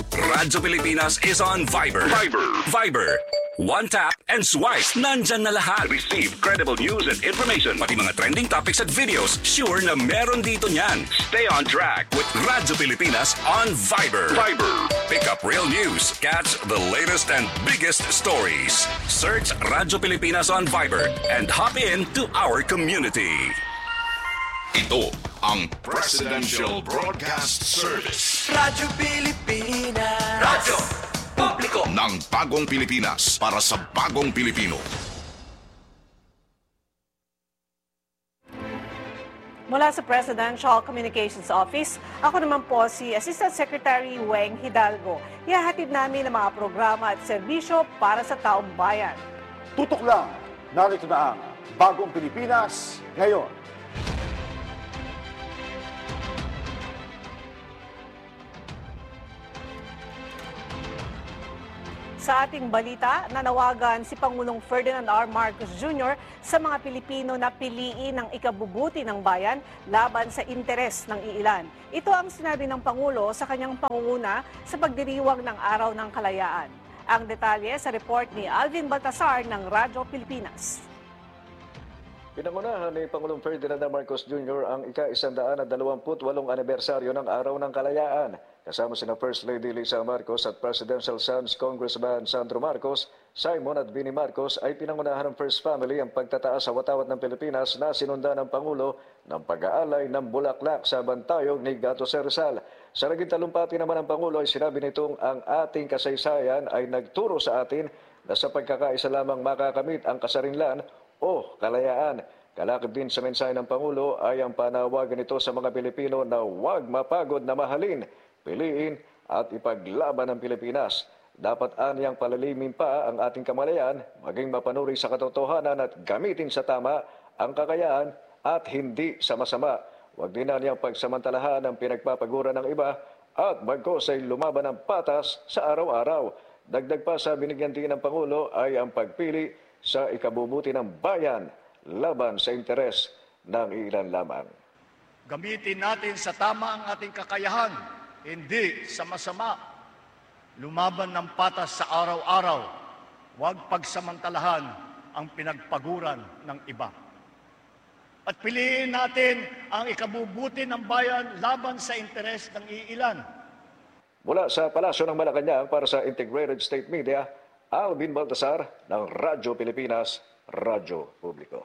Radyo Pilipinas is on Viber. Viber. One tap and swipe. Nandyan na lahat. Receive credible news and information. Pati mga trending topics at videos. Sure na meron dito niyan. Stay on track with Radyo Pilipinas on Viber. Pick up real news. Catch the latest and biggest stories. Search Radyo Pilipinas on Viber and hop in to our community. Ito ang Presidential Broadcast Service. Radyo Pilipinas. Radyo Publiko ng bagong Pilipinas para sa bagong Pilipino. Mula sa Presidential Communications Office, ako naman po si Assistant Secretary Weng Hidalgo. Ihahatid namin ang mga programa at serbisyo para sa taong bayan. Tutok lang, narito na ang bagong Pilipinas ngayon. Sa ating balita, nanawagan si Pangulong Ferdinand R. Marcos Jr. sa mga Pilipino na piliin ang ikabubuti ng bayan laban sa interes ng iilan. Ito ang sinabi ng Pangulo sa kanyang pangunguna sa pagdiriwang ng Araw ng Kalayaan. Ang detalye sa report ni Alvin Baltasar ng Radyo Pilipinas. Pinangunahan ni Pangulong Ferdinand Marcos Jr. ang ika-128 anibersaryo ng Araw ng Kalayaan. Kasama sina First Lady Lisa Marcos at Presidential Sons Congressman Sandro Marcos, Simon at Vinnie Marcos ay pinangunahan ng First Family ang pagtataas sa watawat ng Pilipinas na sinundan ng Pangulo ng pag-aalay ng bulaklak sa bantayog ni Gato Rizal. Sa naging talumpati naman ng Pangulo ay sinabi nitong ang ating kasaysayan ay nagturo sa atin na sa pagkakaisa lamang makakamit ang kasarinlan o kalayaan. Kalakip din sa mensahe ng Pangulo ay ang panawagan nito sa mga Pilipino na huwag mapagod na mahalin, piliin at ipaglaban ng Pilipinas. Dapat anyang palalimin pa ang ating kamalayan, maging mapanuri sa katotohanan at gamitin sa tama ang kakayaan at hindi sa masama. Huwag din anyang pagsamantalahan ang pinagpapaguran ng iba at bagkos ay lumaban ng patas sa araw-araw. Dagdag pa sa binigyan din ng Pangulo ay ang pagpili sa ikabubuti ng bayan laban sa interes ng ilan lamang. Gamitin natin sa tama ang ating kakayahan, hindi sa masama. Lumaban ng patas sa araw-araw. Huwag pagsamantalahan ang pinagpaguran ng iba. At piliin natin ang ikabubuti ng bayan laban sa interes ng iilan. Mula sa Palasyo ng Malacanang para sa Integrated State Media, Alvin Baltasar ng Radyo Pilipinas, Radyo Publiko.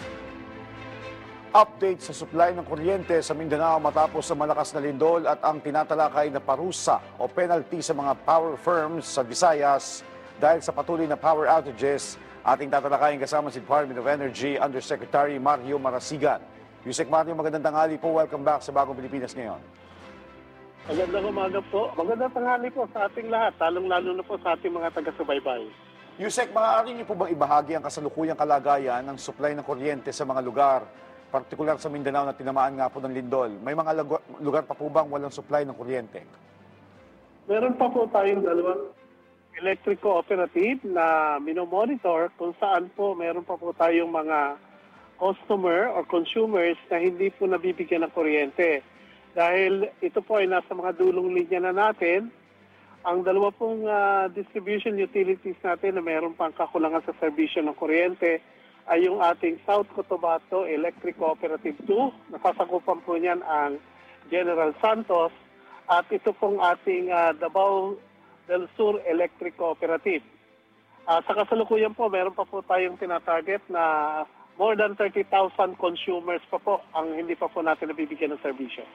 Update sa supply ng kuryente sa Mindanao matapos sa malakas na lindol at ang tinatalakay na parusa o penalty sa mga power firms sa Visayas dahil sa patuloy na power outages. Ating tatalakayin kasama si Department of Energy Undersecretary Mario Marasigan. Yusek Mario, magandang tanghali po. Welcome back sa Bagong Pilipinas ngayon. Magandang umaga po. Magandang tanghali po sa ating lahat, lalong-lalo na po sa ating mga taga-subaybay. Yusek, maaari niyo po bang ibahagi ang kasalukuyang kalagayan ng supply ng kuryente sa mga lugar, partikular sa Mindanao na tinamaan nga po ng lindol? May mga lugar pa po bang walang supply ng kuryente? Meron pa po tayong dalawang electric cooperative na minomonitor kung saan po meron pa po tayong mga customer or consumers na hindi po nabibigyan ng kuryente. Dahil ito po ay nasa mga dulong linya na natin, ang dalawa pong distribution utilities natin na meron pang kakulangan sa serbisyo ng kuryente ay yung ating South Cotabato Electric Cooperative 2. Nasasakupan po niyan ang General Santos at ito pong ating Davao del Sur Electric Cooperative. Sa kasalukuyan po, meron pa po tayong tinatarget na more than 30,000 consumers pa po ang hindi pa po natin nabibigyan ng serbisyo.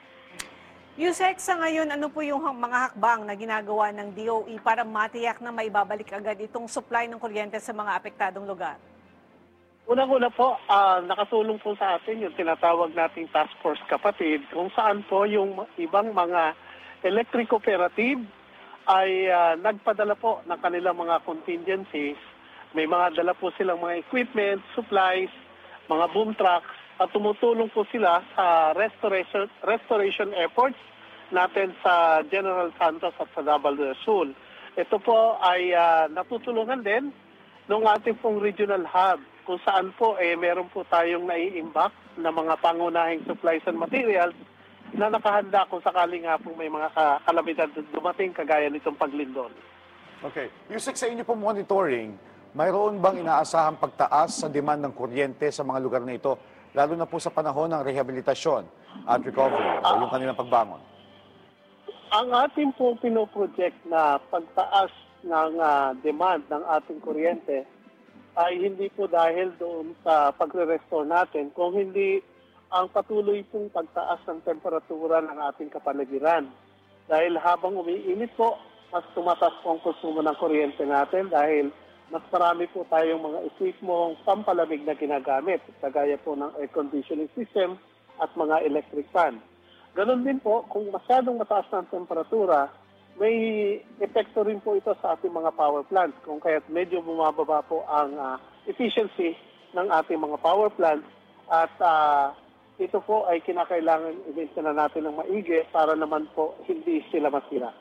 Yusek, sa ngayon, ano po yung mga hakbang na ginagawa ng DOE para matiyak na maibabalik agad itong supply ng kuryente sa mga apektadong lugar? Unang-una po, nakasulong po sa atin yung tinatawag nating Task Force Kapatid kung saan po yung ibang mga electric cooperative ay nagpadala po ng kanilang mga contingencies. May mga dala po silang mga equipment, supplies, mga boom trucks at tumutulong po sila sa restoration efforts natin sa General Santos at sa Davao del Sur. Ito po ay natutulungan din ng ating pong regional hub kung saan po meron po tayong nai-imbak na mga pangunahing supplies and materials na nakahanda kung sakali nga po may mga kalamidad dumating kagaya nitong paglindol. Okay. Yusek, sa inyo po monitoring, mayroon bang inaasahang pagtaas sa demand ng kuryente sa mga lugar na ito, lalo na po sa panahon ng rehabilitasyon at recovery o yung kanilang pagbangon? Ang ating po pinoproject na pagtaas ng demand ng ating kuryente ay hindi po dahil doon sa pagre-restore natin, kung hindi ang patuloy pong pagtaas ng temperatura ng ating kapaligiran. Dahil habang umiinit po, mas tumataas po ang konsumo ng kuryente natin dahil mas marami po tayong mga equipmong pampalamig na ginagamit, kagaya po ng air conditioning system at mga electric fan. Ganon din po, kung masyadong mataas ng temperatura, may epekto rin po ito sa ating mga power plants, kung kaya't medyo bumababa po ang efficiency ng ating mga power plants at ito po ay kinakailangan i-maintain na natin ng maigi para naman po hindi sila masira.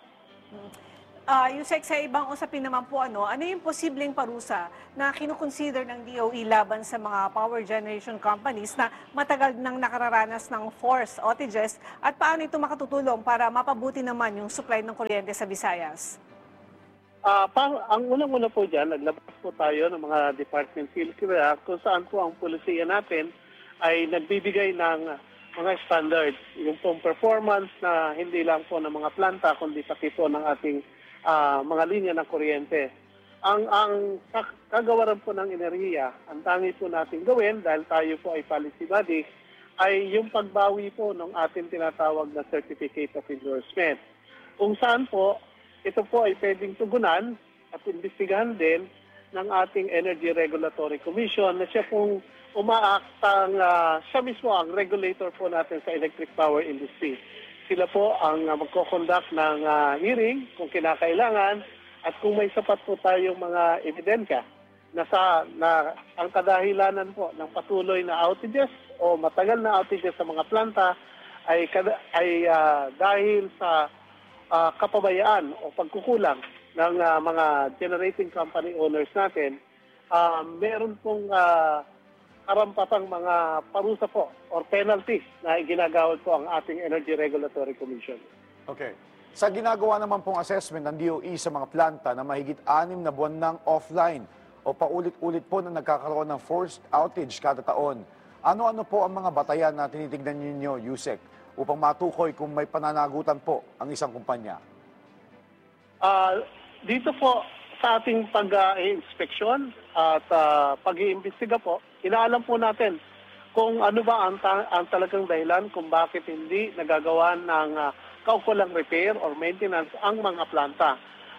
Yusek, sa ibang usapin naman po, ano yung posibleng parusa na kinukonsider ng DOE laban sa mga power generation companies na matagal nang nakararanas ng forced outages at paano ito makatutulong para mapabuti naman yung supply ng kuryente sa Visayas? Ang unang-una po dyan, naglabas po tayo ng mga Department Philcrea kung saan po ang polisiya natin ay nagbibigay ng mga standards, yung pong performance na hindi lang po ng mga planta, kundi pati po ng ating mga linya ng kuryente. Ang kagawaran po ng enerhiya, ang tangi po natin gawin dahil tayo po ay policy body, ay yung pagbawi po ng ating tinatawag na Certificate of Endorsement. Kung saan po, ito po ay pwedeng tugunan at imbestigahan din ng ating Energy Regulatory Commission na siya pong umaaktang, siya mismo ang regulator po natin sa electric power industry. Sila po ang magko-conduct ng hearing kung kinakailangan at kung may sapat po tayong mga ebidensya na ang kadahilanan po ng patuloy na outages o matagal na outages sa mga planta ay dahil sa kapabayaan o pagkukulang ng mga generating company owners natin, meron pong karampatang mga parusa po or penalties na ginagawad po ang ating Energy Regulatory Commission. Okay. Sa ginagawa naman pong assessment ng DOE sa mga planta na mahigit 6 na buwan ng offline o paulit-ulit po na nagkakaroon ng forced outage kada taon, ano-ano po ang mga batayan na tinitignan ninyo, Yusek, upang matukoy kung may pananagutan po ang isang kumpanya? Dito po sa ating pag-inspeksyon at pag-iimbestiga po, inaalam po natin kung ano ba ang talagang dahilan kung bakit hindi nagagawa ng kaukulang repair or maintenance ang mga planta.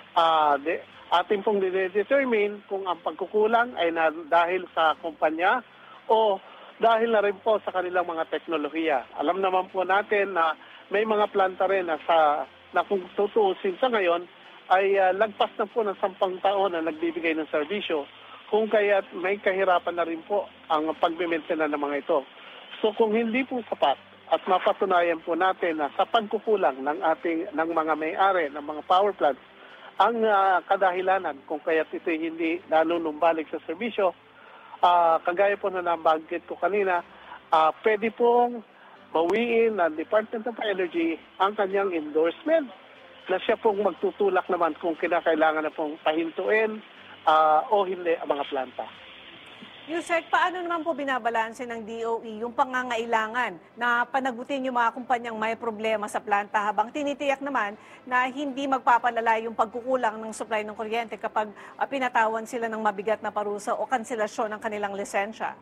Ating pong dinedetermine kung ang pagkukulang ay dahil sa kumpanya o dahil na rin po sa kanilang mga teknolohiya. Alam naman po natin na may mga planta rin na kung tutuusin sa ngayon ay lagpas na po ng 10 taon na nagbibigay ng serbisyo, kung kaya may kahirapan na rin po ang pagme-maintain ng mga ito. So kung hindi po sapat at mapatunayan po natin na sa pagkukulang ng mga may-ari ng mga power plants ang kadahilanan kung kaya ito hindi nanunumbalik sa serbisyo, kagaya po na nabanggit ko kanina, pwede pong bawiin ng Department of Energy ang kanyang endorsement na siya pong magtutulak naman kung kinakailangan na pong pahintuin o hindi ang mga planta. Yusek, paano naman po binabalanse ng DOE yung pangangailangan na panagutin yung mga kumpanyang may problema sa planta habang tinitiyak naman na hindi magpapalala yung pagkukulang ng supply ng kuryente kapag pinatawan sila ng mabigat na parusa o kanselasyon ng kanilang lisensya?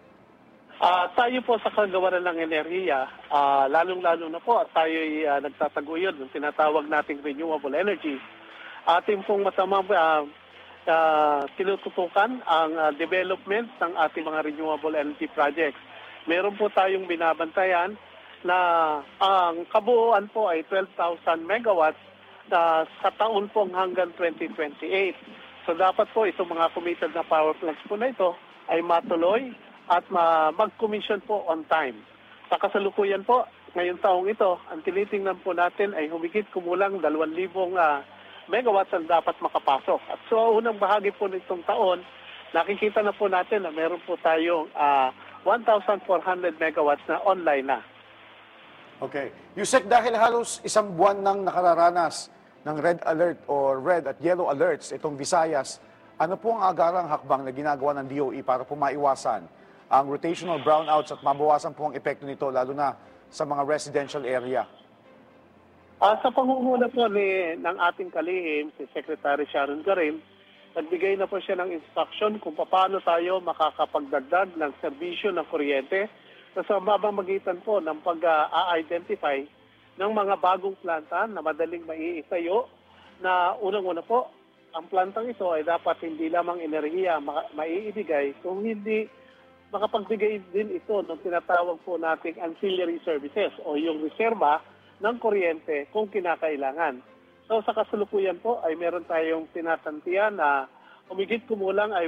Tayo po sa kagawaran ng enerhiya, lalong-lalo na po at tayo'y nagtataguyod ng tinatawag nating renewable energy. Ating pong masamang tinututukan ang development ng ating mga renewable energy projects. Meron po tayong binabantayan na ang kabuuan po ay 12,000 megawatts sa taon pong hanggang 2028. So dapat po itong mga committed na power plants po na ito ay matuloy at mag-commission po on time. Sa kasalukuyan po, ngayong taong ito, ang tinitingnan po natin ay humigit kumulang 2,000 megawatts ang dapat makapasok. At so, unang bahagi po nitong taon, nakikita na po natin na meron po tayong 1,400 megawatts na online na. Okay. Yusek, dahil halos isang buwan nang nakararanas ng red alert o red at yellow alerts itong Visayas, ano po ang agarang hakbang na ginagawa ng DOE para po maiwasan ang rotational brownouts at mabawasan po ang epekto nito lalo na sa mga residential area? Sa pangunguna po ng ating kalihim, si Secretary Sharon Garin, nagbigay na po siya ng instruction kung paano tayo makakapagdagdag ng serbisyo ng kuryente sa mamamagitan po ng pag-identify ng mga bagong planta na madaling maiitayo na unang-una po, ang plantang ito ay dapat hindi lamang enerhiya maiibigay kung hindi makapagbigay din ito ng tinatawag po nating ancillary services o yung reserba ng kuryente kung kinakailangan. So sa kasalukuyan po ay meron tayong tinatantiyan na humigit kumulang ay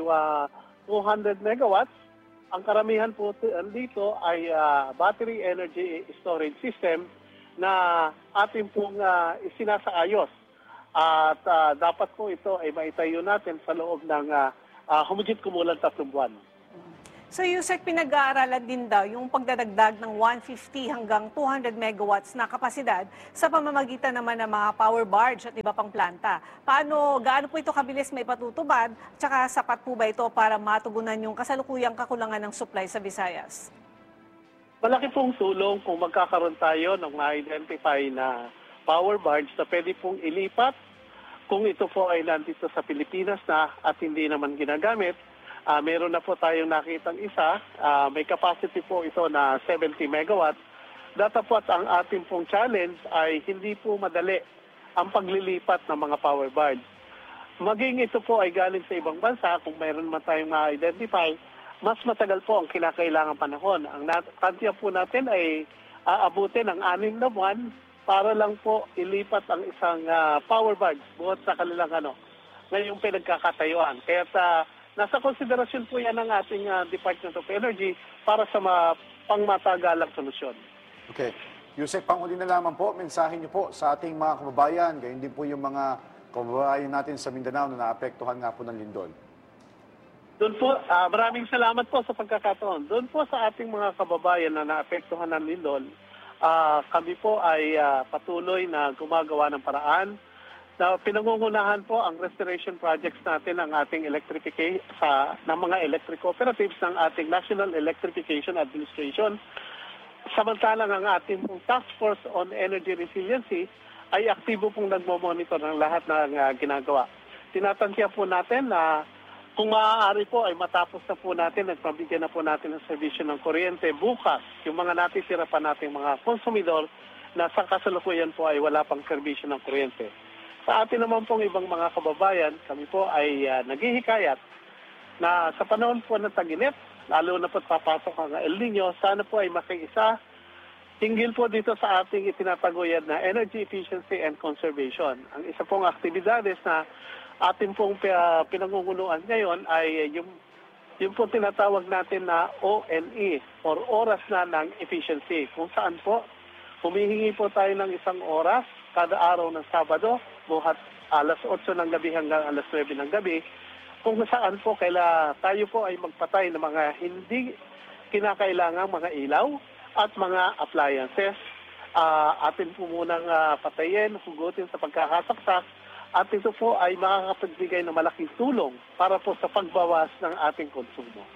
200 megawatts. Ang karamihan po dito ay battery energy storage system na ating pong isinasaayos. At dapat po ito ay maitayo natin sa loob ng humigit kumulang 3 buwan. So Yusek, pinag-aaralan din daw yung pagdadagdag ng 150 hanggang 200 megawatts na kapasidad sa pamamagitan naman ng mga power barge at iba pang planta. Gaano po ito kabilis may patutubad? Tsaka sapat po ba ito para matugunan yung kasalukuyang kakulangan ng supply sa Visayas? Malaki pong tulong kung magkakaroon tayo ng ma-identify na power barge na pwede pong ilipat kung ito po ay nandito sa Pilipinas na at hindi naman ginagamit. Meron na po tayong nakitang isa, may capacity po ito na 70 megawatts. Datapot ang ating pong challenge ay hindi po madali ang paglilipat ng mga power barge. Maging ito po ay galing sa ibang bansa, kung mayroon man tayong ma-identify, mas matagal po ang kinakailangan panahon. Ang kantya po natin ay aabutin ng 6 na buwan para lang po ilipat ang isang power barge buhat sa kanilang ngayong pinagkakatayuan. Kaya nasa konsiderasyon po yan ng ating Department of Energy para sa pangmatagalang solusyon. Okay. Yusek, panghuli na lamang po, mensahe niyo po sa ating mga kababayan, gayon din po yung mga kababayan natin sa Mindanao na naapektuhan nga po ng lindol. Doon po, maraming salamat po sa pagkakataon. Doon po sa ating mga kababayan na naapektuhan ng lindol, kami po ay patuloy na gumagawa ng paraan na pinangungunahan po ang restoration projects natin ng ating electrification ng mga electric cooperatives ng ating National Electrification Administration. Samantalang ang ating Task Force on Energy Resiliency ay aktibo pong nagmo-monitor ng lahat ng ginagawa. Tinatangkihan po natin na kung maaari po ay matapos na po natin, nagpabigyan na po natin ng serbisyo ng kuryente bukas, yung mga natitira pa nating mga konsumidor na sa kasalukuyan po ay wala pang serbisyo ng kuryente. Sa atin naman pong ibang mga kababayan, kami po ay naghihikayat na sa panahon po ng tag-init, lalo na po papasok ang El Nino, sana po ay makiisa hinggil po dito sa ating itinataguyod na energy efficiency and conservation. Ang isa pong aktibidades na atin pong pinangungunuan ngayon ay yung po tinatawag natin na ONE or Oras na ng Efficiency, kung saan po humihingi po tayo ng 1 oras kada araw ng Sabado, buhat alas 8 ng gabi hanggang alas 9 ng gabi, kung saan po tayo po ay magpatay ng mga hindi kinakailangang mga ilaw at mga appliances. Atin po munang patayin, hugutin sa pagkakasaksak, at ito po ay makakapagbigay ng malaking tulong para po sa pagbawas ng ating konsumo.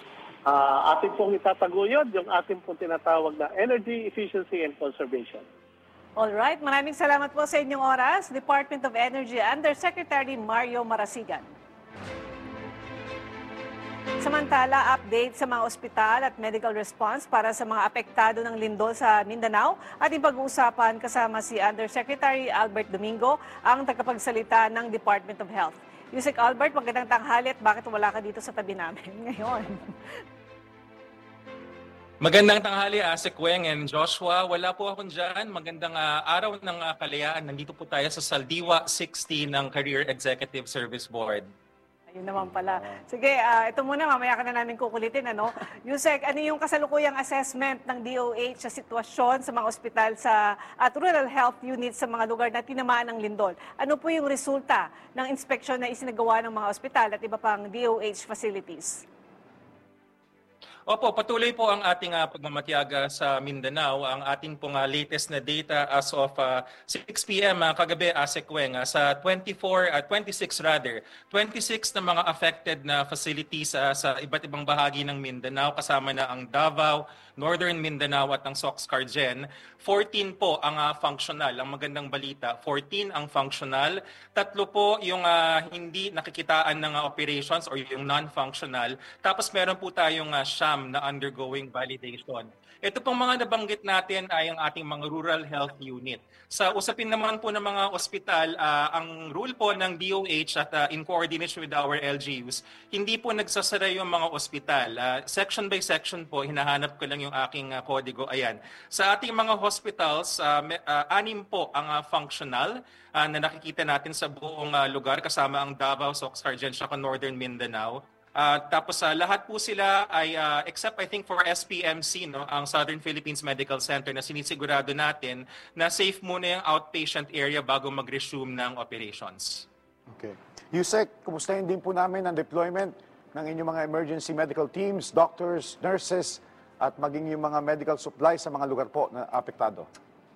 Atin pong itataguyod yung ating pong tinatawag na energy efficiency and conservation. Alright, maraming salamat po sa inyong oras, Department of Energy Undersecretary Mario Marasigan. Samantala, update sa mga ospital at medical response para sa mga apektado ng lindol sa Mindanao. Ating pag-uusapan kasama si Undersecretary Albert Domingo, ang tagapagsalita ng Department of Health. Yusek Albert, magandang tanghali at bakit wala ka dito sa tabi namin ngayon? Magandang tanghali, Asik Weng and Joshua. Wala po ako dyan. Magandang araw ng kalayaan. Nandito po tayo sa Saldiwa 60 ng Career Executive Service Board. Ayun naman pala. Sige, ito muna, mamaya ka na namin kukulitin. Yusek, ano yung kasalukuyang assessment ng DOH sa sitwasyon sa mga ospital at rural health units sa mga lugar na tinamaan ng lindol? Ano po yung resulta ng inspeksyon na isinagawa ng mga ospital at iba pang DOH facilities? Opo, patuloy po ang ating pagmamatiyaga sa Mindanao. Ang ating pong latest na data as of 6 p.m. Kagabi, Asekweng, sa 26 na mga affected na facilities sa iba't ibang bahagi ng Mindanao, kasama na ang Davao, Northern Mindanao at ang Soxcargen. 14 po ang functional. Ang magandang balita, 14 ang functional. 3 po yung hindi nakikitaan ng operations or yung non-functional. Tapos meron po tayong na undergoing validation. Ito pong mga nabanggit natin ay ang ating mga rural health unit. Sa usapin naman po ng mga ospital, ang rule po ng DOH at in coordination with our LGUs, hindi po nagsasara yung mga ospital. Section by section po, hinahanap ko lang yung aking kodigo. Ayan. Sa ating mga hospitals, 6 po ang functional na nakikita natin sa buong lugar kasama ang Davao, Soxcargen, at Northern Mindanao. Tapos lahat po sila ay except I think for SPMC, no, ang Southern Philippines Medical Center, na sinisigurado natin na safe muna yung outpatient area bago mag-resume ng operations. Okay. Yusek, kumustahin din po namin ang deployment ng inyong mga emergency medical teams, doctors, nurses, at maging yung mga medical supplies sa mga lugar po na apektado.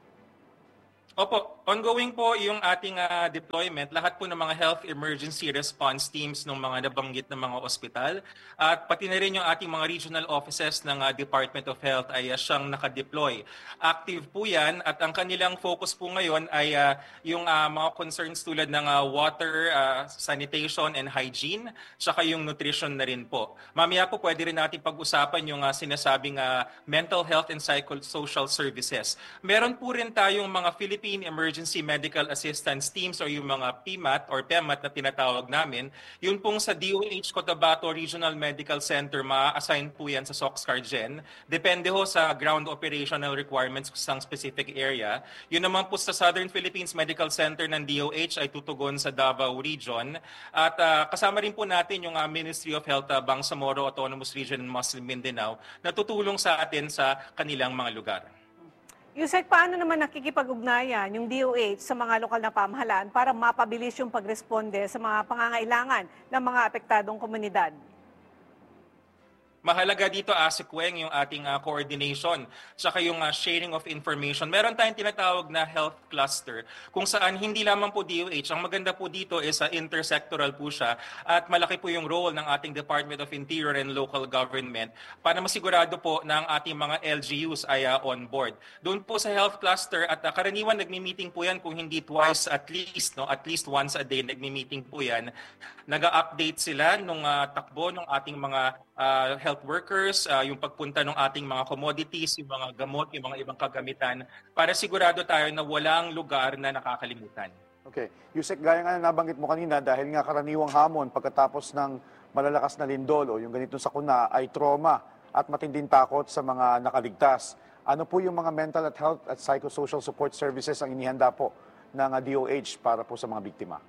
Opo, ongoing po yung ating deployment. Lahat po ng mga health emergency response teams ng mga nabanggit na mga ospital at pati na rin yung ating mga regional offices ng Department of Health ay siyang nakadeploy. Active po yan at ang kanilang focus po ngayon ay yung mga concerns tulad ng water, sanitation and hygiene, saka yung nutrition na rin po. Mamaya po pwede rin natin pag-usapan yung sinasabing mental health and psychosocial services. Meron po rin tayong mga Philippine Emergency Medical Assistance Teams or yung mga PMAT or PEMAT na tinatawag namin. Yun pong sa DOH Cotabato Regional Medical Center, ma-assign po yan sa Soxcargen. Depende ho sa ground operational requirements sa specific area. Yun naman po sa Southern Philippines Medical Center ng DOH ay tutugon sa Davao Region. At kasama rin po natin yung Ministry of Health Bangsamoro Autonomous Region and Muslim Mindanao na tutulong sa atin sa kanilang mga lugar. Yusek, paano naman nakikipag-ugnayan yung DOH sa mga lokal na pamahalaan para mapabilis yung pagresponde sa mga pangangailangan ng mga apektadong komunidad? Mahalaga dito, Asekweng, yung ating coordination, saka yung sharing of information. Meron tayong tinatawag na health cluster, kung saan hindi lamang po DOH. Ang maganda po dito is intersectoral po siya at malaki po yung role ng ating Department of Interior and Local Government para masigurado po na ang ating mga LGUs ay on board. Doon po sa health cluster at karaniwan nagmi-meeting po yan kung hindi twice at least, no, at least once a day nagmi-meeting po yan. Nag-update sila nung takbo ng ating mga health workers, yung pagpunta ng ating mga commodities, yung mga gamot, yung mga ibang kagamitan, para sigurado tayo na walang lugar na nakakalimutan. Okay. Yusek, gaya nga na nabanggit mo kanina, dahil nga karaniwang hamon pagkatapos ng malalakas na lindol o yung ganito sa kuna ay trauma at matinding takot sa mga nakaligtas. Ano po yung mga mental at health at psychosocial support services ang inihanda po ng DOH para po sa mga biktima?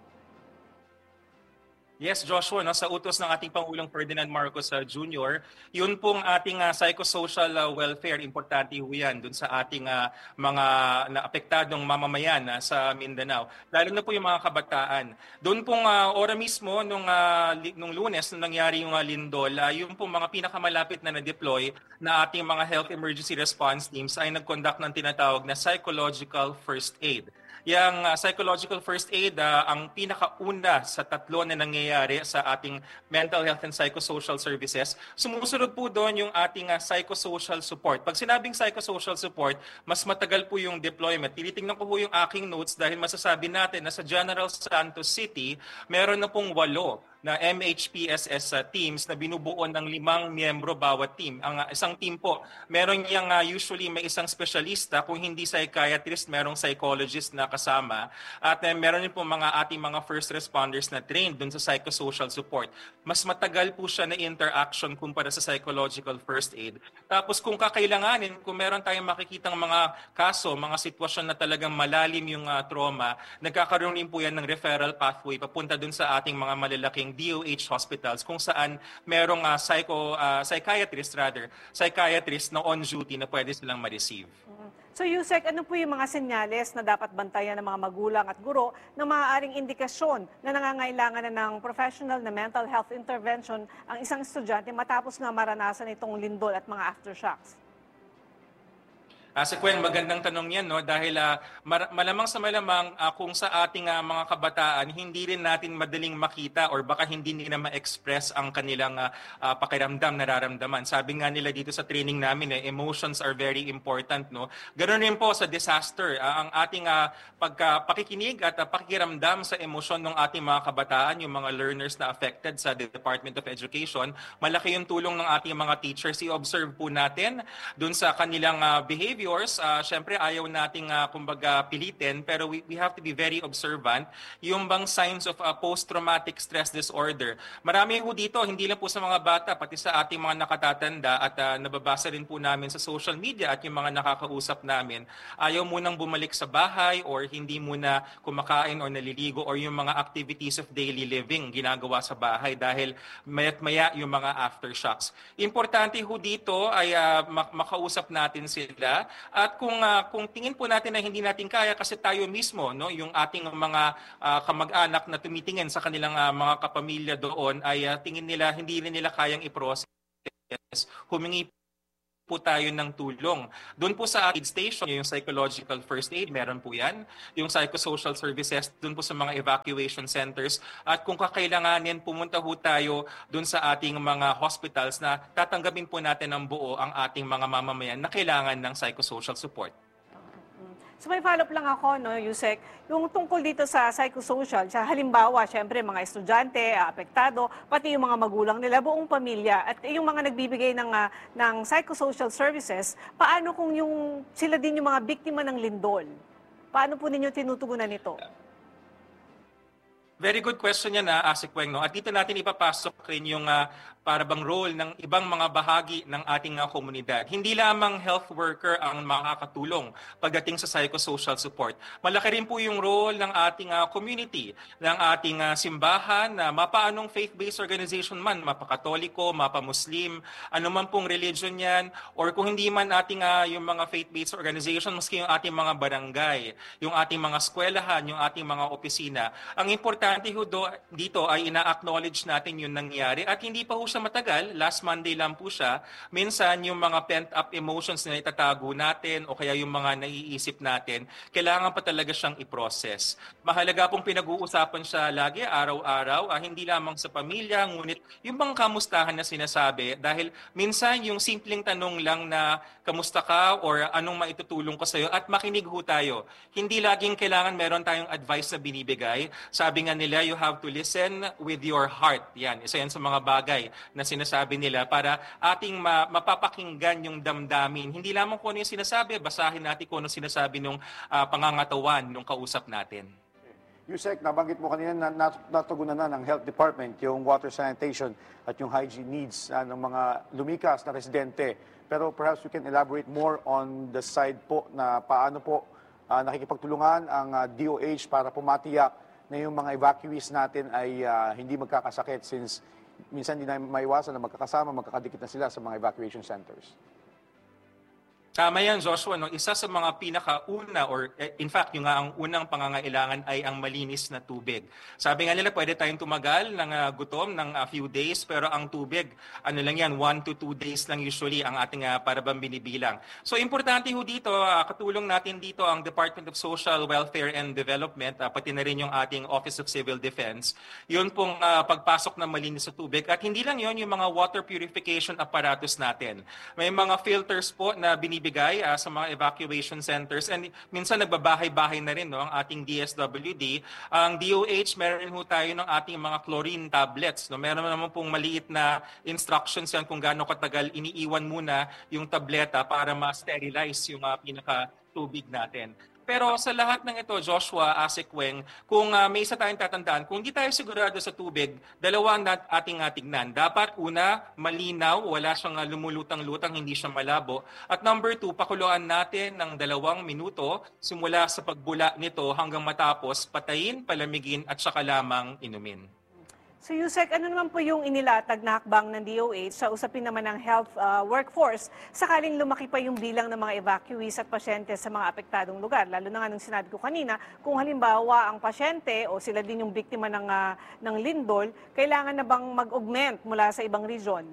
Yes, Joshua, no, sa utos ng ating Pangulong Ferdinand Marcos Jr., yun pong ating psychosocial welfare, importante ho yan dun sa ating mga naapektadong mamamayan sa Mindanao. Lalo na po yung mga kabataan. Doon pong ora mismo, nung Lunes, nung nangyari yung lindol, yung pong mga pinakamalapit na na-deploy na ating mga health emergency response teams ay nag-conduct ng tinatawag na psychological first aid. Yung psychological first aid, ang pinakauna sa 3 na nangyayari sa ating mental health and psychosocial services. Sumusunod po doon yung ating psychosocial support. Pag sinabing psychosocial support, mas matagal po yung deployment. Tinitingnan ko po yung aking notes dahil masasabi natin na sa General Santos City, meron na pong 8 na MHPSS teams na binubuo ng 5 miyembro bawat team. Ang isang team po, meron yang usually may isang specialista, kung hindi psychiatrist, merong psychologist na kasama. At meron din po mga ating mga first responders na trained dun sa psychosocial support. Mas matagal po siya na interaction kumpara sa psychological first aid. Tapos kung kakailanganin, kung meron tayong makikitang mga kaso, mga sitwasyon na talagang malalim yung trauma, nagkakaroon din po yan ng referral pathway papunta dun sa ating mga malalaking DOH hospitals kung saan merong psychiatrist na on duty na pwede silang ma-receive. So Yusek, ano po yung mga senyales na dapat bantayan ng mga magulang at guro na maaaring indikasyon na nangangailangan na ng professional na mental health intervention ang isang estudyante matapos na maranasan itong lindol at mga aftershocks? Sa Kwen, magandang tanong yan, no? Dahil malamang sa malamang kung sa ating mga kabataan, hindi rin natin madaling makita or baka hindi nila ma-express ang kanilang pakiramdam, nararamdaman. Sabi nga nila dito sa training namin, emotions are very important. No? Ganoon rin po sa disaster. Ang ating pakikinig at pakikiramdam sa emosyon ng ating mga kabataan, yung mga learners na affected sa Department of Education, malaki yung tulong ng ating mga teachers. I-observe po natin dun sa kanilang behavior. Siyempre ayaw nating kumbaga pilitin, pero we have to be very observant. Yung bang signs of post-traumatic stress disorder. Marami po dito, hindi lang po sa mga bata, pati sa ating mga nakatatanda at nababasa rin po namin sa social media at yung mga nakakausap namin. Ayaw munang bumalik sa bahay or hindi muna kumakain or naliligo or yung mga activities of daily living ginagawa sa bahay dahil maya't maya yung mga aftershocks. Importante ho dito ay makausap natin sila. At kung tingin po natin na hindi natin kaya kasi tayo mismo, no, yung ating mga kamag-anak na tumitingin sa kanilang mga kapamilya doon ay tingin nila hindi rin nila kayang i-process, humingi po tayo ng tulong. Doon po sa aid station, yung psychological first aid, meron po yan. Yung psychosocial services, doon po sa mga evacuation centers. At kung kakailanganin, pumunta po tayo doon sa ating mga hospitals na tatanggapin po natin ng buo ang ating mga mamamayan na kailangan ng psychosocial support. So may follow-up lang ako, no, Yusek, yung tungkol dito sa psychosocial, sa halimbawa, syempre mga estudyante, apektado, pati yung mga magulang nila, buong pamilya, at yung mga nagbibigay ng psychosocial services, paano kung yung sila din yung mga biktima ng lindol? Paano po ninyo tinutugunan ito? Very good question yan, Asikweng. No? At dito natin ipapasok rin yung para bang role ng ibang mga bahagi ng ating komunidad. Hindi lamang health worker ang makakatulong pagdating sa psychosocial support. Malaki rin po yung role ng ating community, ng ating simbahan, na mapaanong faith-based organization man, mapakatoliko, mapamuslim, anuman pong religion yan, or kung hindi man ating yung mga faith-based organization, maski yung ating mga barangay, yung ating mga eskwelahan, yung ating mga opisina. Ang importante dito ay ina-acknowledge natin yung nangyari at hindi pa ho siya matagal, last Monday lang po siya. Minsan yung mga pent-up emotions na itatago natin o kaya yung mga naiisip natin, kailangan pa talaga siyang i-process. Mahalaga pong pinag-uusapan siya lagi, araw-araw, hindi lamang sa pamilya, ngunit yung bang kamustahan na sinasabi dahil minsan yung simpleng tanong lang na kamusta ka or anong maitutulong ko sa'yo at makinig ho tayo. Hindi laging kailangan meron tayong advice na binibigay. Sabi nga nila, you have to listen with your heart. Yan, isa yan sa mga bagay na sinasabi nila para ating mapapakinggan yung damdamin. Hindi lamang kung ano yung sinasabi, basahin natin kung ano sinasabi ng pangangatawan ng kausap natin. Yusek, nabanggit mo kanina na natugunan na ng Health Department yung water sanitation at yung hygiene needs ng mga lumikas na residente. Pero perhaps we can elaborate more on the side po na paano po nakikipagtulungan ang DOH para pumatiyak na yung mga evacuees natin ay hindi magkakasakit since minsan hindi na maiwasan na magkakasama, magkakadikit na sila sa mga evacuation centers. Tama yan, Joshua. No? Isa sa mga pinakauna or in fact, yung ang unang pangangailangan ay ang malinis na tubig. Sabi nga nila, pwede tayong tumagal ng gutom ng few days, pero ang tubig, ano lang yan, 1 to 2 days lang usually ang ating parabang binibilang. So importante ho dito, katulong natin dito ang Department of Social Welfare and Development, pati na rin yung ating Office of Civil Defense. Yun pong pagpasok ng malinis na tubig. At hindi lang yun, yung mga water purification apparatus natin. May mga filters po na binibigay sa mga evacuation centers and minsan nagbabahay-bahay na rin no, ang ating DSWD. Ang DOH, meron ho tayo ng ating mga chlorine tablets. No? Meron naman pong maliit na instructions yan kung gaano katagal iniiwan muna yung tableta para ma-sterilize yung pinaka-tubig natin. Pero sa lahat ng ito, Joshua, Asikweng, kung may isa tayong tatandaan, kung hindi tayo sigurado sa tubig, dalawang ating tignan. Dapat una, malinaw, wala siyang lumulutang-lutang, hindi siya malabo. At number 2, pakuluan natin ng 2 minuto simula sa pagbula nito hanggang matapos, patayin, palamigin at saka lamang inumin. So Yusek, ano naman po yung inilatag na hakbang ng DOH sa usapin naman ng health workforce sakaling lumaki pa yung bilang ng mga evacuees at pasyente sa mga apektadong lugar? Lalo na nga nung sinabi ko kanina, kung halimbawa ang pasyente o sila din yung biktima ng lindol, kailangan na bang mag-augment mula sa ibang region?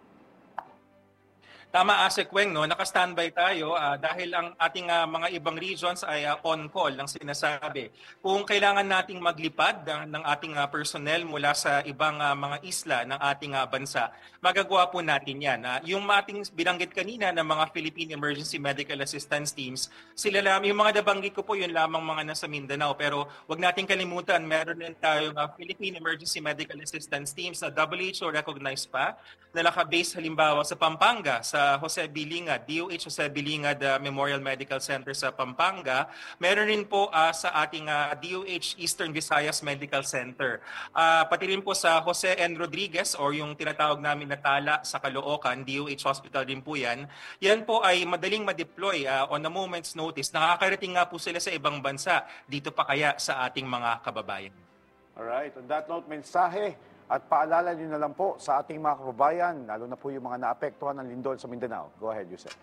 Tama, Asek Weng, no? Naka-standby tayo dahil ang ating mga ibang regions ay on-call ng sinasabi. Kung kailangan nating maglipad ng ating personnel mula sa ibang mga isla ng ating bansa, magagawa po natin yan. Yung ating binanggit kanina ng mga Philippine Emergency Medical Assistance Teams, sila lang, yung mga nabanggit ko po, yun lamang mga nasa Mindanao. Pero wag nating kalimutan, meron din tayong Philippine Emergency Medical Assistance Teams na WHO recognized pa, na naka-base halimbawa sa Pampanga, sa Jose Bilingad, DOH Jose Bilingad Memorial Medical Center sa Pampanga. Meron rin po sa ating DOH Eastern Visayas Medical Center. Pati rin po sa Jose N. Rodriguez or yung tinatawag namin na Tala sa Caloocan, DOH Hospital din po yan. Yan po ay madaling ma-deploy on a moment's notice. Nakakarating nga po sila sa ibang bansa. Dito pa kaya sa ating mga kababayan. Alright, on that note, mensahe at paalala niyo na lang po sa ating mga kababayan, lalo na po yung mga naapektuhan ng lindol sa Mindanao. Go ahead, Yusef.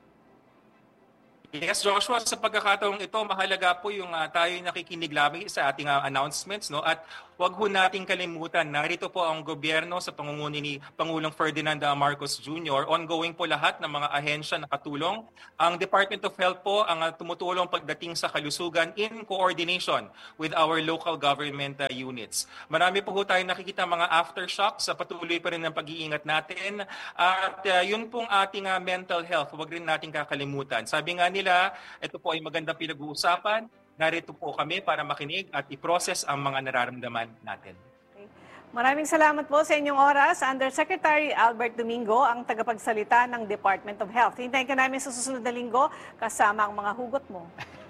Yes, Joshua, sa pagkakataong ito, mahalaga po yung tayo nakikinig lamang sa ating announcements, no? At wag ho nating kalimutan, narito po ang gobyerno sa pangunguna ni Pangulong Ferdinand Marcos Jr. Ongoing po lahat ng mga ahensya na katulong. Ang Department of Health po ang tumutulong pagdating sa kalusugan in coordination with our local government units. Marami po tayong nakikita mga aftershocks sa patuloy pa rin ng pag-iingat natin. At yun pong ating mental health, wag rin nating kakalimutan. Sabi nga nila, ito po ay magandang pinag-uusapan. Narito po kami para makinig at i-process ang mga nararamdaman natin. Okay. Maraming salamat po sa inyong oras. Undersecretary Albert Domingo, ang tagapagsalita ng Department of Health. Hintayin ka namin sa susunod na linggo kasama ang mga hugot mo.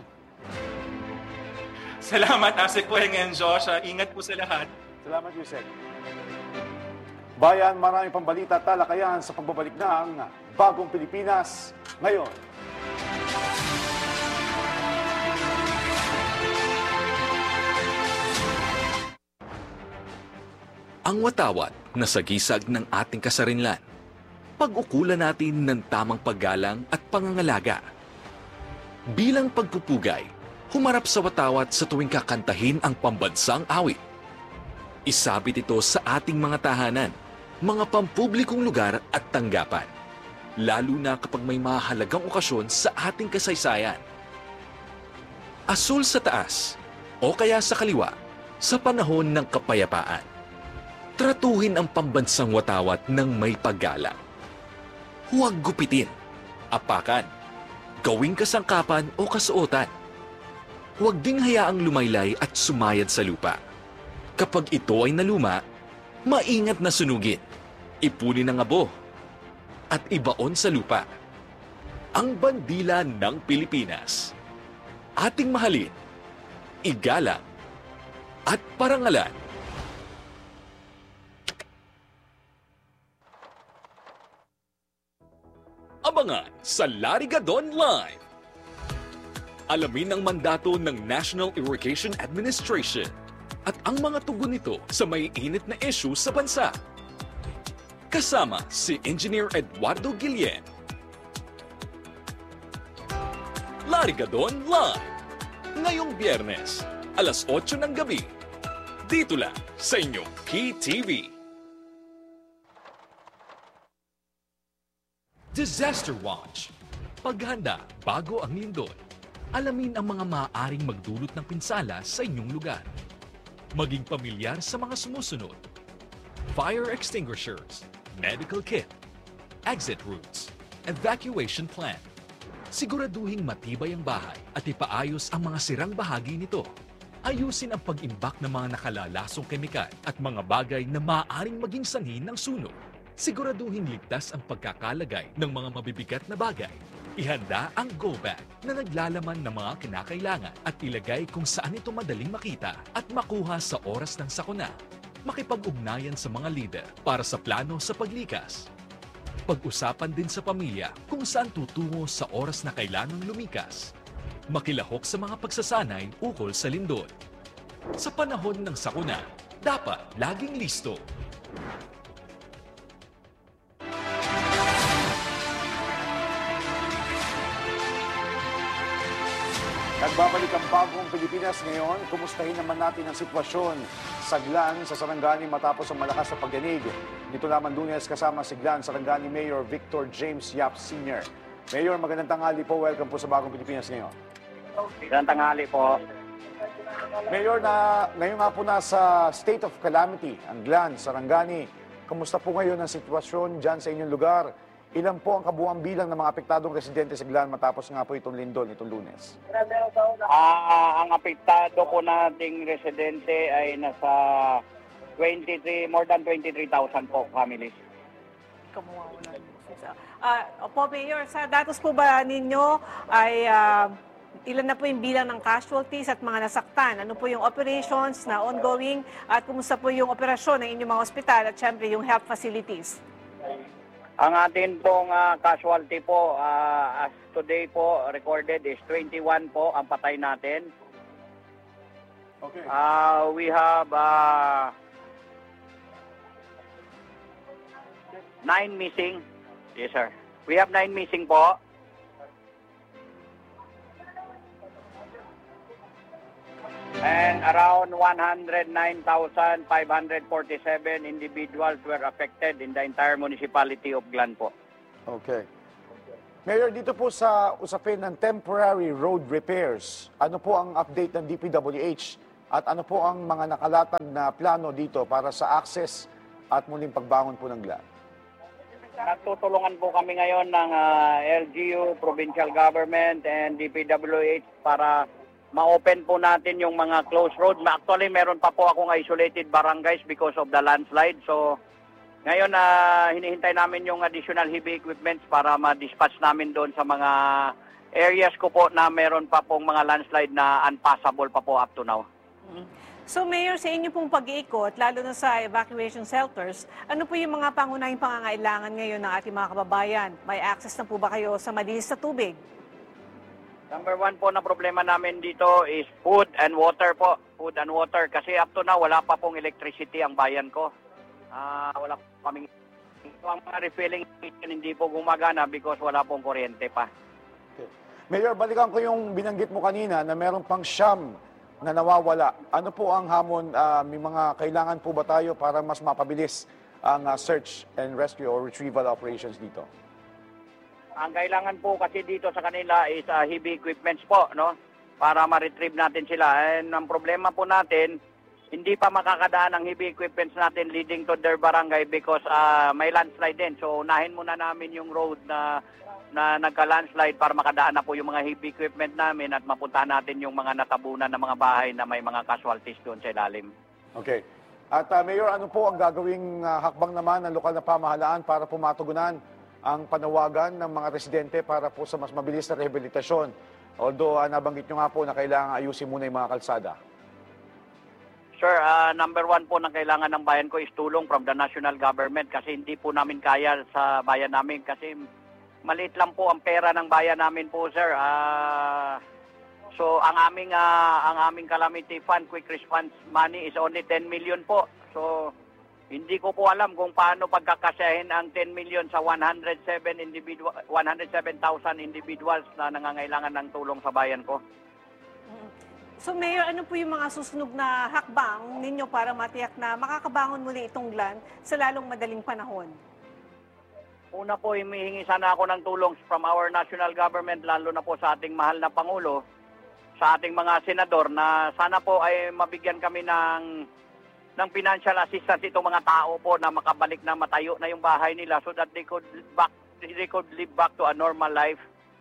Salamat, Asik Weng and Josh. Ingat po sa lahat. Salamat, Yusef. Bayan, maraming pambalita at talakayan sa pagbabalik ng Bagong Pilipinas ngayon. Ang watawat na sagisag ng ating kasarinlan. Pag-ukulan natin ng tamang paggalang at pangangalaga. Bilang pagpupugay, humarap sa watawat sa tuwing kakantahin ang pambansang awit. Isabit ito sa ating mga tahanan, mga pampublikong lugar at tanggapan. Lalo na kapag may mahalagang okasyon sa ating kasaysayan. Asul sa taas o kaya sa kaliwa sa panahon ng kapayapaan. Tratuhin ang pambansang watawat ng may paggalang. Huwag gupitin, apakan, gawing kasangkapan o kasuotan. Huwag ding hayaang lumaylay at sumayad sa lupa. Kapag ito ay naluma, maingat na sunugin, ipunin ang abo, at ibaon sa lupa. Ang bandila ng Pilipinas. Ating mahalin, igalang, at parangalan. Abangan sa Larigadon Live. Alamin ang mandato ng National Irrigation Administration at ang mga tugon nito sa may init na issue sa bansa. Kasama si Engineer Eduardo Guillen. Larigadon Live. Ngayong Biyernes, alas 8 ng gabi. Dito lang sa inyong PTV. Disaster Watch. Paghanda bago ang lindol. Alamin ang mga maaaring magdulot ng pinsala sa inyong lugar. Maging pamilyar sa mga sumusunod. Fire extinguishers, medical kit, exit routes, evacuation plan. Siguraduhing matibay ang bahay at ipaayos ang mga sirang bahagi nito. Ayusin ang pag-imbak ng mga nakalalasong kemikal at mga bagay na maaaring maging sanhi ng sunog. Siguraduhin ligtas ang pagkakalagay ng mga mabibigat na bagay. Ihanda ang go bag na naglalaman ng mga kinakailangan at ilagay kung saan ito madaling makita at makuha sa oras ng sakuna. Makipag-ugnayan sa mga leader para sa plano sa paglikas. Pag-usapan din sa pamilya kung saan tutungo sa oras na kailangang lumikas. Makilahok sa mga pagsasanay ukol sa lindol. Sa panahon ng sakuna, dapat laging listo. Nagbabalik ang bagong Pilipinas ngayon. Kumustahin naman natin ang sitwasyon sa Glan sa Sarangani matapos ang malakas na pagyanig. Dito lamang Lunes kasama si Glan Sarangani Mayor Victor James Yap Sr. Mayor, magandang tanghali po. Welcome po sa bagong Pilipinas ngayon. Magandang tanghali po. Mayor, ngayon nga po nasa state of calamity ang Glan Sarangani. Kumusta po ngayon ang sitwasyon dyan sa inyong lugar? Ilan po ang kabuuang bilang ng mga apektadong residente sa Glan matapos nga po itong lindol nitong Lunes? Ang apektado po nating residente ay nasa more than 23,000 po families. Opo, Mayor, sa datos po ba ninyo ay ilan na po yung bilang ng casualties at mga nasaktan? Ano po yung operations na ongoing at kumusta po yung operasyon ng inyong mga ospital at syempre yung health facilities? Ang atin pong casualty po, as today po recorded is 21 po ang patay natin. Okay. We have 9 missing. Yes, sir. We have 9 missing po. And around 109,547 individuals were affected in the entire municipality of Glan po. Okay. Mayor, dito po sa usapin ng temporary road repairs, ano po ang update ng DPWH at ano po ang mga nakalatag na plano dito para sa access at muling pagbangon po ng Glan? Nagtutulungan po kami ngayon ng LGU, provincial government, and DPWH para ma-open po natin yung mga closed roads. Actually, meron pa po akong isolated barangays because of the landslide. So, ngayon hinihintay namin yung additional heavy equipments para ma-dispatch namin doon sa mga areas ko po na meron pa pong mga landslide na unpassable pa po up to now. So, Mayor, sa inyo pong pag-iikot, lalo na sa evacuation shelters, ano po yung mga pangunahing pangangailangan ngayon ng ating mga kababayan? May access na po ba kayo sa malinis na tubig? Number 1 po na problema namin dito is food and water po. Food and water. Kasi up to now, wala pa pong electricity ang bayan ko. Wala pa kaming... Ang mga refilling station hindi po gumagana because wala pong kuryente pa. Okay. Mayor, balikan ko yung binanggit mo kanina na meron pang siyam na nawawala. Ano po ang hamon? May mga kailangan po ba tayo para mas mapabilis ang search and rescue or retrieval operations dito? Ang kailangan po kasi dito sa kanila is heavy equipments po, no? Para ma-retrieve natin sila. And ang problema po natin, hindi pa makakadaan ang heavy equipments natin leading to their barangay because may landslide din. So unahin muna namin yung road na nagka-landslide para makadaan na po yung mga heavy equipment namin at mapuntahan natin yung mga natabunan na mga bahay na may mga casualties doon sa ilalim. Okay. At Mayor, ano po ang gagawing hakbang naman ng lokal na pamahalaan para po matugunan ang panawagan ng mga residente para po sa mas mabilis na rehabilitasyon? Although nabanggit nyo nga po na kailangan ayusin muna yung mga kalsada. Sir, number 1 po na kailangan ng bayan ko is tulong from the national government kasi hindi po namin kaya sa bayan namin kasi maliit lang po ang pera ng bayan namin po, sir. So ang aming calamity fund, quick response money is only 10 million po. So hindi ko po alam kung paano pagkakasyahin ang 10 million sa 107,000 individuals na nangangailangan ng tulong sa bayan ko. So, Mayor, ano po yung mga susunod na hakbang ninyo para matiyak na makakabangon muli itong Glan sa lalong madaling panahon? Una po, humihingi sana ako ng tulong from our national government, lalo na po sa ating mahal na Pangulo, sa ating mga senador, na sana po ay mabigyan kami ng financial assistance itong mga tao po na makabalik na matayo na yung bahay nila so that they could live back to a normal life.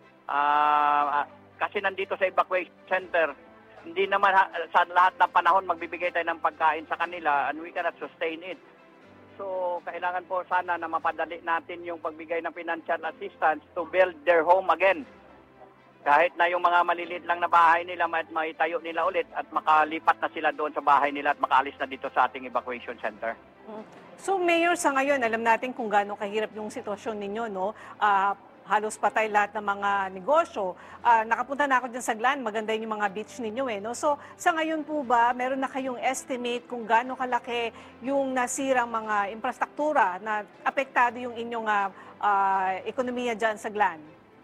Kasi nandito sa evacuation center, hindi naman sa lahat ng panahon magbibigay tayo ng pagkain sa kanila and we cannot sustain it. So, kailangan po sana na mapadali natin yung pagbigay ng financial assistance to build their home again. Kahit na yung mga maliliit lang na bahay nila, maitayo nila ulit at makalipat na sila doon sa bahay nila at makaalis na dito sa ating evacuation center. So, Mayor, sa ngayon, alam natin kung gaano kahirap yung sitwasyon ninyo, no? halos patay lahat ng mga negosyo. Nakapunta na ako dyan sa Glan, maganda yung mga beach ninyo eh. No? So sa ngayon po ba, meron na kayong estimate kung gaano kalaki yung nasirang mga infrastruktura na apektado yung inyong ekonomiya dyan sa Glan?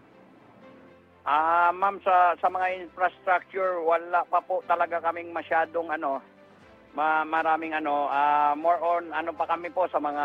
Ma'am, sa mga infrastructure, wala pa po talaga kaming masyadong maraming more on pa kami po sa mga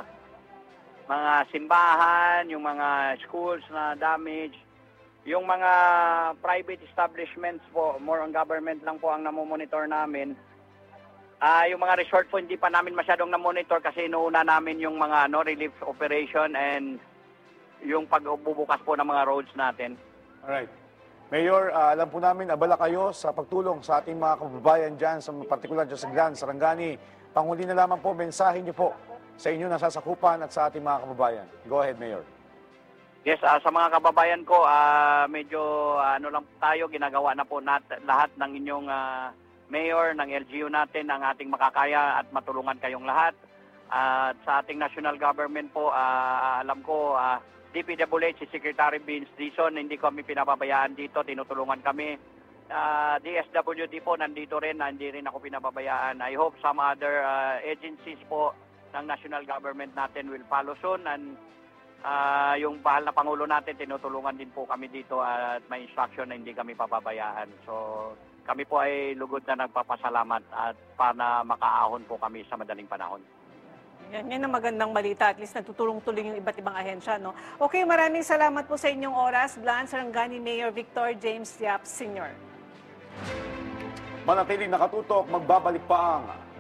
simbahan, yung mga schools na damage, yung mga private establishments po, more on government lang po ang namomonitor namin. Yung mga resort po hindi pa namin masyadong namonitor kasi inuuna namin yung mga relief operation and yung pagbubukas po ng mga roads natin. Alright. Mayor, alam po namin, abala kayo sa pagtulong sa ating mga kababayan dyan, sa partikular dyan sa Glan, Sarangani. Panghuli na lamang po, mensahe niyo po sa inyo nasasakupan at sa ating mga kababayan. Go ahead, Mayor. Yes, sa mga kababayan ko, medyo lang tayo, ginagawa na po lahat ng inyong mayor, ng LGU natin, ang ating makakaya at matulungan kayong lahat. At sa ating national government po, alam ko, DPWH, si Secretary Vince Dizon, hindi kami pinababayaan dito, tinutulungan kami. DSWD po, nandito rin, hindi rin ako pinababayaan. I hope some other agencies po ng national government natin will follow soon, and yung bahal na Pangulo natin, tinutulungan din po kami dito at may instruction na hindi kami pababayaan. So kami po ay lugod na nagpapasalamat at para makaahon po kami sa madaling panahon. Yan ang magandang balita. At least nagtutulong-tuloy yung iba't ibang ahensya. No? Okay, maraming salamat po sa inyong oras. Glan, Sarangani Mayor Victor James Yap Sr. Manatiling nakatutok, magbabalik pa ang